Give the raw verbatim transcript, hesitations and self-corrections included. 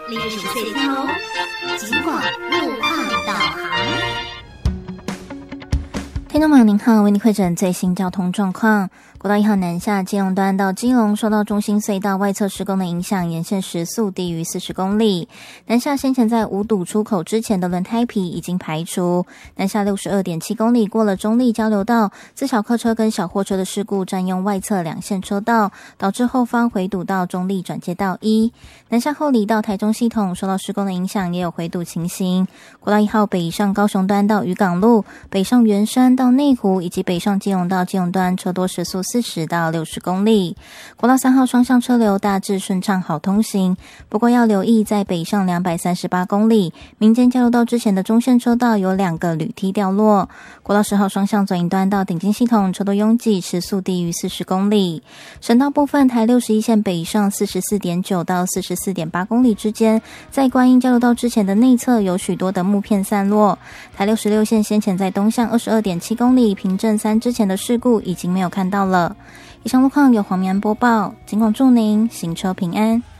历史岁天龙，尽管路况导航。听众朋友您好，为您汇诊最新交通状况。国道一号南下基隆端到基隆，受到中兴隧道外侧施工的影响，沿线时速低于四十公里。南下先前在五堵出口之前的轮胎皮已经排除。南下 六十二点七公里，过了中立交流道，自小客车跟小货车的事故占用外侧两线车道，导致后方回堵到中立转接道一。南下后里到台中系统受到施工的影响，也有回堵情形。国道一号北上高雄端到渔港路，北上圆山到内湖，以及北上基隆到基隆端，车多时速四十到六十公里。国道三号双向车流大致顺畅好通行，不过要留意在北上两百三十八公里民间交流道之前的中线车道有两个铝梯掉落。国道十号双向左营端到顶金系统车多拥挤，时速低于四十公里。省道部分，台六十一线北上 四十四点九 到 四十四点八公里之间，在观音交流道之前的内侧有许多的木片散落。台六十六线先前在东向 二十二点七公里平镇三之前的事故已经没有看到了。以上路况由黄明安播报，尽管祝您行车平安。